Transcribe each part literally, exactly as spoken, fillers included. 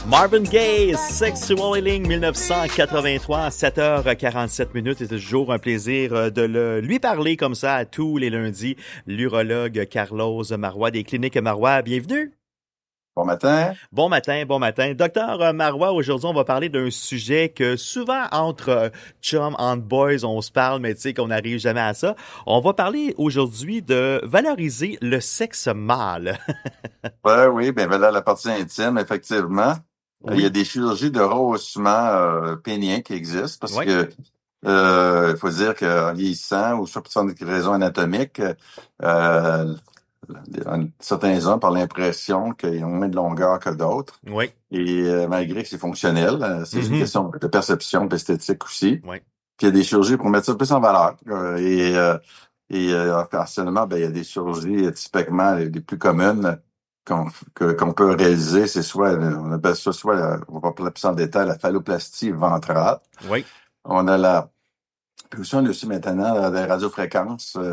Marvin Gaye, Sexual Healing dix-neuf cent quatre-vingt-trois, sept heures quarante-sept minutes. C'est toujours un plaisir de le, lui parler comme ça à tous les lundis. L'urologue Carlos Marois des Cliniques Marois. Bienvenue. Bon matin. Bon matin, bon matin. Docteur Marois, aujourd'hui, on va parler d'un sujet que souvent, entre chums, entre boys, on se parle, mais tu sais qu'on n'arrive jamais à ça. On va parler aujourd'hui de valoriser le sexe mâle. Ouais, oui, bien voilà la partie intime, effectivement. Oui. Il y a des chirurgies de rehaussement euh, pénien qui existent parce Oui. que euh, il faut dire qu'en vieillissant ou sur des raisons anatomiques, euh, certains hommes par l'impression qu'ils ont moins de longueur que d'autres. Oui. Et euh, malgré que c'est fonctionnel, euh, c'est Mm-hmm. une question de perception, d'esthétique aussi. Oui. Puis il y a des chirurgies pour mettre ça plus en valeur. Euh, et euh, et euh, essentiellement, ben, il y a des chirurgies euh, typiquement les, les plus communes qu'on que, qu'on peut réaliser, c'est soit, on appelle ça soit, la, on va parler plus en détail, la phalloplastie ventrale. Oui. On a la, puis aussi on a aussi maintenant des radiofréquences euh,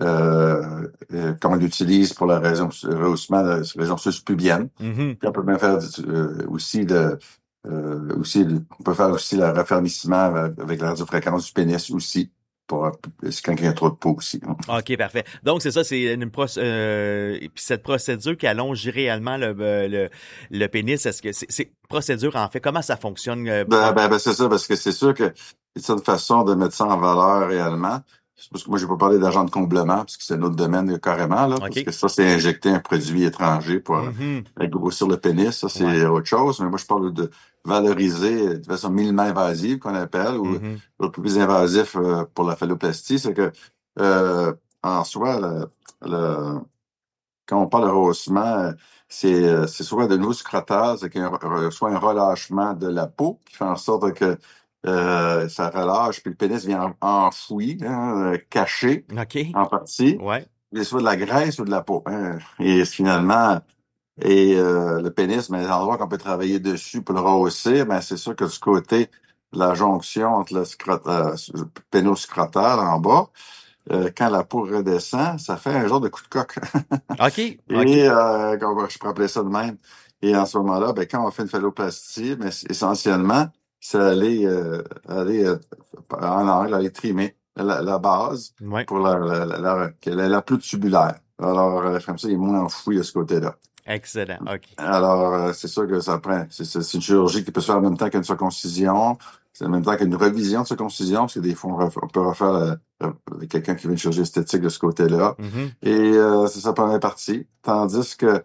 euh, euh, qu'on utilise pour la raison, rehaussement de la région suspubienne. Mm-hmm. Puis on peut même faire euh, aussi de, euh, aussi, on peut faire aussi le raffermissement avec la radiofréquence du pénis aussi. Pour, c'est quand il y a trop de peau aussi. OK, parfait. Donc, c'est ça, c'est une proc- euh, puis cette procédure qui allonge réellement le, le, le pénis, est-ce que c'est, c'est procédure, en fait, comment ça fonctionne? Euh, Ben, ben, ben, c'est ça, parce que c'est sûr que c'est une façon de mettre ça en valeur réellement. C'est parce que moi, j'ai pas parlé d'agent de comblement, parce que c'est notre domaine carrément, là. OK. Parce que ça, c'est injecter un produit étranger pour Mm-hmm. euh, grossir le pénis. Ça, c'est Ouais. autre chose. Mais moi, je parle de valoriser de façon minimalement invasive, qu'on appelle, ou Mm-hmm. le plus invasif euh, pour la phalloplastie, c'est que euh, en soi, le, le- quand on parle de rehaussement, c'est, c'est soit de nouveau scrotal, c'est qu'il y a un- soit un relâchement de la peau qui fait en sorte que euh, ça relâche, puis le pénis vient enfoui, hein, euh, caché OK. en partie, Ouais. mais soit de la graisse ou de la peau. Hein. Et finalement, et euh, le pénis, mais les endroits qu'on peut travailler dessus pour le rehausser, ben c'est sûr que du côté de la jonction entre le scrot, euh, pénoscrotal en bas, euh, quand la peau redescend, ça fait un genre de coup de coq. OK. Et OK. euh, je peux appeler ça de même. Et en ce moment-là, ben, quand on fait une phalloplastie, mais essentiellement, c'est aller, euh, aller euh, en angle, aller trimer la, la base Ouais. pour la, la, la, la, qu'elle ait la plus tubulaire. Alors, euh, comme ça, il est moins enfoui de ce côté-là. Excellent. OK. Alors, euh, c'est sûr que ça prend. C'est, c'est une chirurgie qui peut se faire en même temps qu'une circoncision. C'est en même temps qu'une revision de circoncision, parce que des fois, on, ref, on peut refaire euh, euh, quelqu'un qui veut une chirurgie esthétique de ce côté-là. Mm-hmm. Et euh, c'est sa première partie. Tandis que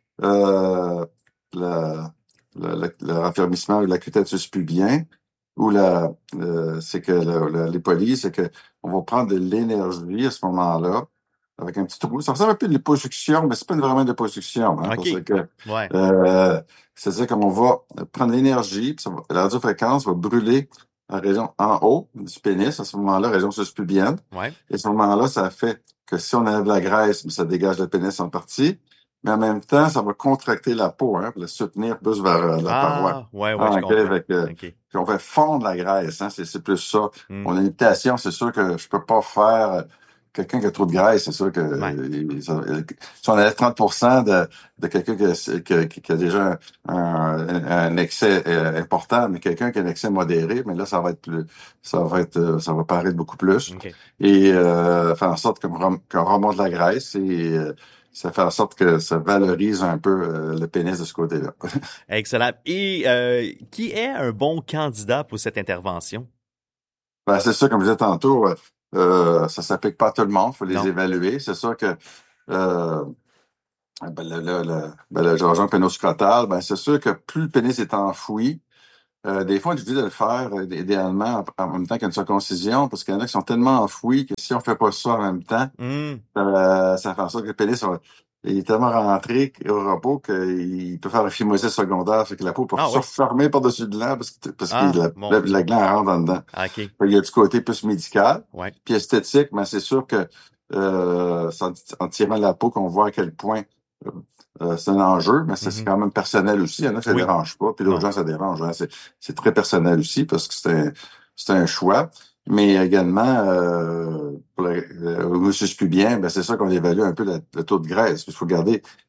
euh, le, le, le raffermissement de la cutatus pubien, ou la, euh, c'est que le, le, les polis, c'est que on va prendre de l'énergie à ce moment-là, avec un petit trou. Ça ressemble un peu de l'hyposuction, mais c'est pas vraiment de l'hyposuction, hein, OK. parce que Ouais. euh, c'est-à-dire qu'on va prendre l'énergie, puis ça va, la radiofréquence va brûler la région en haut du pénis, à ce moment-là, région suspubienne. Ouais. Et à ce moment-là, ça fait que si on enlève la graisse, ça dégage le pénis en partie, mais en même temps, ça va contracter la peau, hein, pour la soutenir plus vers euh, la paroi. Ah, ouais, ouais, Ah, je ok, comprends. avec, euh, OK. puis on fait fondre la graisse, hein, c'est, c'est plus ça. Mm. Mon imitation, c'est sûr que je peux pas faire euh, quelqu'un qui a trop de graisse, c'est sûr que Ouais. euh, ça- euh, si on enlève trente pour cent de, de quelqu'un qui a, qui, qui a déjà un, un, un excès euh, important, mais quelqu'un qui a un excès modéré, mais là, ça va être plus, ça va être, euh, ça va paraître beaucoup plus. OK. Et euh, faire en sorte qu'on, rem, qu'on remonte la graisse et euh, ça fait en sorte que ça valorise un peu euh, le pénis de ce côté-là. Excellent. Et euh, qui est un bon candidat pour cette intervention? Ben, c'est ça, comme je disais tantôt, euh, ça s'applique pas à tout le monde, faut les Non. évaluer. C'est sûr que euh, ben, le, le, le, ben, le jonction pénoscrotal, ben, c'est sûr que plus le pénis est enfoui, euh, des fois, on est obligé de le faire euh, idéalement en, en même temps qu'une circoncision, parce qu'il y en a qui sont tellement enfouis que si on fait pas ça en même temps, Mm. euh, ça fait en sorte que le pénis va, il est tellement rentré au repos qu'il peut faire une phimosis secondaire, fait que la peau peut Ah se oui. refermer par-dessus le gland parce que, parce Ah, que la, mon la, Dieu. la glande rentre en dedans. OK. Fait qu'il y a du côté plus médical. Ouais. Puis esthétique, mais c'est sûr que euh, c'est en, en tirant la peau qu'on voit à quel point euh, euh, c'est un enjeu, mais c'est, c'est Mm-hmm. quand même personnel aussi. Il y en a que ça Oui. dérange pas, puis d'autres Non. gens ça dérange. Hein. C'est, c'est très personnel aussi parce que c'est un, c'est un choix. Mais également, euh, pour le, le, le suspubien, ben c'est ça qu'on évalue un peu le, le taux de graisse. Il faut garder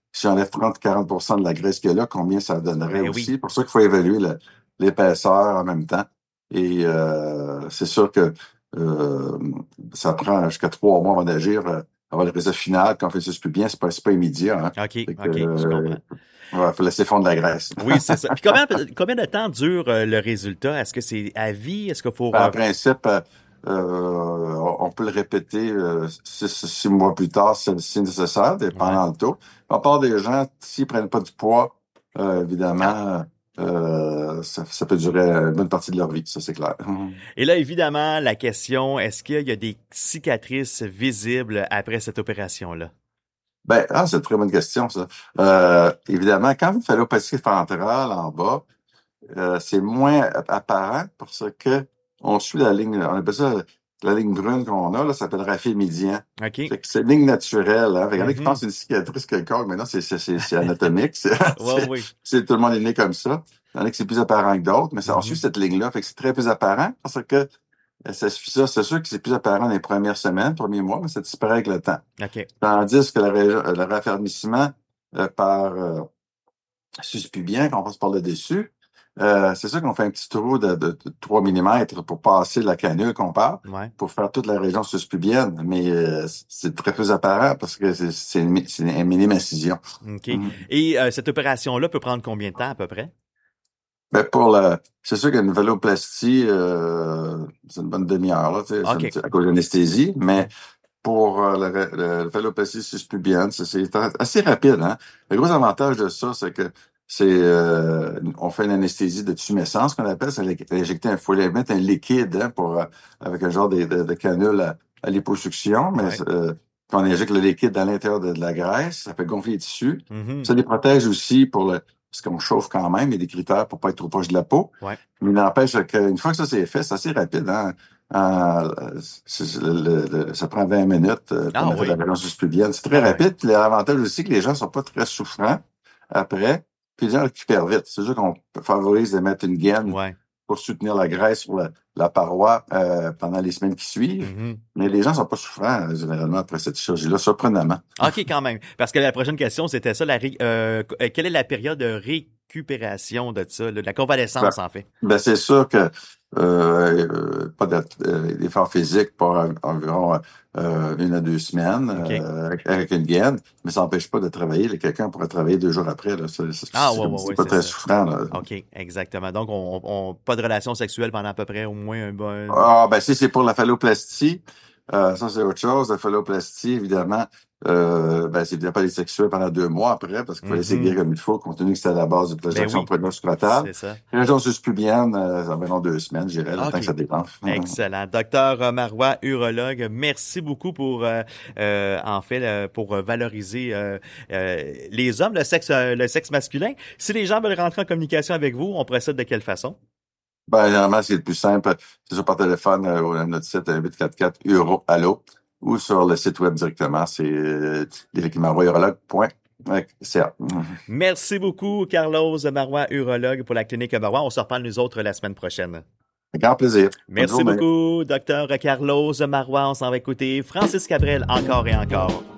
si j'enlève trente à quarante pour cent de la graisse qu'il y a là, combien ça donnerait Ben aussi. oui. C'est pour ça qu'il faut évaluer le- l'épaisseur en même temps. Et euh, c'est sûr que euh, ça prend jusqu'à trois mois avant d'agir, euh, avant le résultat final. Quand on fait ça plus bien, c'est pas, c'est pas immédiat. Hein. OK, Fait que, OK, je euh, comprends. ouais, faut laisser fondre la graisse. Oui, c'est ça. Puis combien, combien de temps dure euh, le résultat? Est-ce que c'est à vie? Est-ce qu'il faut... Ben, en euh, principe, euh, euh, on peut le répéter euh, six, six mois plus tard si c'est nécessaire, Ouais. dépendant du taux. À part des gens, s'ils prennent pas du poids, euh, Ah. évidemment, euh, ça, ça peut durer une bonne partie de leur vie, ça c'est clair. Et là, évidemment, la question, est-ce qu'il y a des cicatrices visibles après cette opération-là? Ben, ah, c'est une très bonne question, ça. Euh, évidemment, quand vous faites l'opacité ventrale en bas, euh, c'est moins apparent parce que on suit la ligne, on appelle ça la ligne brune qu'on a, là, ça s'appelle raphet médian. OK. Fait que c'est une ligne naturelle, hein. Fait qu'il y en a qui Mhm. pensent que c'est une cicatrice quelconque, mais non, c'est, c'est, c'est, c'est anatomique. C'est, Ouais, c'est, oui. c'est- tout le monde est né comme ça. Il y en a qui c'est plus apparent que d'autres, mais ça, on suit Mhm. cette ligne-là. Fait que c'est très plus apparent parce que euh, ça suffit ça. C'est sûr que c'est plus apparent dans les premières semaines, premiers mois, mais ça disparaît avec le temps. OK. Tandis que le, ré- le raffermissement euh, par euh, suspubien, quand on passe par le dessus, euh, c'est sûr qu'on fait un petit trou de, de, de trois millimètres pour passer la canule qu'on parle, Ouais. pour faire toute la région suspubienne, mais euh, c'est très peu apparent parce que c'est, c'est, une, mi- c'est une minime incision. OK. Mhm. Et euh, cette opération-là peut prendre combien de temps à peu près? Ben pour la, c'est sûr qu'une véloplastie, euh, c'est une bonne demi-heure là, tu sais, c'est OK. une- à cause de l'anesthésie, mais Mhm. pour euh, le, le, le phalloplastie suspubienne, c'est c'est assez rapide. Hein? Le gros avantage de ça, c'est que c'est euh, on fait une anesthésie de tumescence qu'on appelle, c'est injecter un, faut mettre un liquide hein, pour euh, avec un genre de, de, de canule à, à liposuction, mais Ouais. euh, quand on injecte le liquide dans l'intérieur de, de la graisse, ça fait gonfler les tissus. Mhm. Ça les protège aussi pour le parce qu'on chauffe quand même, il y a des critères pour pas être trop proche de la peau. Ouais. Mais il n'empêche qu'une fois que ça c'est fait, c'est assez rapide. Hein? Euh, c'est- le- le- le- ça prend vingt minutes euh, Ah qu'on a fait oui. la valence suspubienne. C'est très Ah oui. rapide. Puis l'avantage aussi que les gens sont pas très souffrants après. Puis les gens récupèrent vite. C'est sûr qu'on favorise de mettre une gaine Ouais. pour soutenir la graisse sur la, la paroi euh, pendant les semaines qui suivent. Mhm. Mais les gens sont pas souffrants euh, généralement après cette chirurgie-là, surprenamment. OK, quand même. Parce que la prochaine question, c'était ça. La ré- euh, euh, quelle est la période de récupération de ça, là, de la Ben, convalescence, en fait? ben c'est sûr que euh, euh, pas d'effort physique pour en- environ euh, une à deux semaines OK. euh, avec, avec une gaine, mais ça n'empêche pas de travailler. Là, quelqu'un pourrait travailler deux jours après. Là, c'est, c'est, Ah, c'est ouais, comme- ouais, c'est ouais, pas c'est très ça. souffrant. Là. OK, exactement. Donc, on, on pas de relation sexuelle pendant à peu près au moins un bon... Ah, ben si c'est pour la phalloplastie, euh, ça c'est autre chose. La phalloplastie, évidemment, euh, ben c'est pas les sexuels pendant deux mois après, parce qu'il faut laisser Mhm. guérir comme il faut, compte tenu que c'est à la base de Ben projection oui, prénoscrotale. c'est ça. Région suspubienne, euh, environ deux semaines, je dirais, le temps que ça OK. dépense. Excellent. Docteur Marois, urologue, merci beaucoup pour, euh, euh, en fait, euh, pour valoriser euh, euh, les hommes, le sexe, euh, le sexe masculin. Si les gens veulent rentrer en communication avec vous, on procède de quelle façon? Ben, généralement, c'est le plus simple. C'est sur par téléphone, euh, au- notre site euh, huit quatre quatre Euro Allo ou sur le site web directement. C'est euh, urologue point c a. Merci beaucoup, Carlos Marois, urologue pour la clinique Marois. On se reparle, nous autres, la semaine prochaine. Avec grand plaisir. Bonne Merci journée. beaucoup, docteur Carlos Marois. On s'en va écouter Francis Cabrel encore et encore.